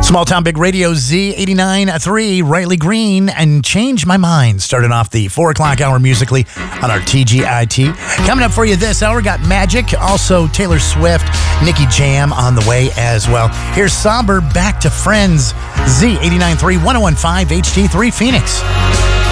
Small Town Big Radio Z89.3, Riley Green, and Change My Mind. Starting off the 4 o'clock hour musically on our TGIT. Coming up for you this hour, got Magic, also Taylor Swift, Nicky Jam on the way as well. Here's Somber, Back to Friends, Z89.3, 101.5 HD3 Phoenix.